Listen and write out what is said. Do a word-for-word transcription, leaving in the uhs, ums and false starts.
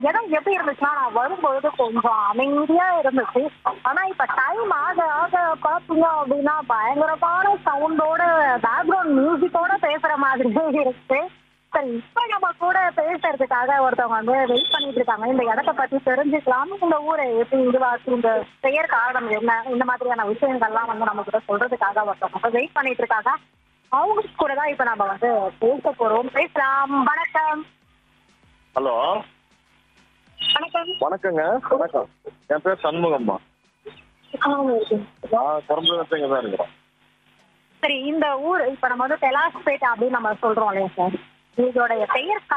இடம் எப்படி இருந்துச்சுன்னா நான் வரும்பொழுது கொஞ்சம் அமைதியா இருந்துச்சு. ஆனா இப்ப டைம் ஆக ஆக பாத்தீங்க அப்படின்னா பயங்கரமான சவுண்டோட பேக்ரவுண்ட் மியூசிக்கோட பேசுற மாதிரியே இருக்கு. சரி, இப்ப நம்ம கூட பேசுறதுக்காக ஒருத்தவங்க வந்து வெயிட் பண்ணிட்டு இருக்காங்க. இந்த இடத்த பத்தி தெரிஞ்சுக்கலாம், இந்த ஊரை எப்படி உருவாக்கி, இந்த பெயர் காரணம் என்ன, இந்த மாதிரியான விஷயங்கள்லாம் வந்து நம்ம கூட சொல்றதுக்காக ஒருத்தவங்க வெயிட் பண்ணிட்டு இருக்காங்க. அவங்க கூட தான் இப்ப நம்ம வந்து பேச போறோம். பேசலாம். வணக்கம். ஹலோ, வணக்கம். வணக்கங்க. வணக்கம். என் பேர் சண்முகம்மா. நான் குழம்புல இங்க தான் இருக்கிறோம். சரி, இந்த ஊர் இப்ப நம்ம வந்து தெலாஸ்பேட் அப்படின்னு நம்ம சொல்றோம் இல்லையா சார், இதோடைய பெயர்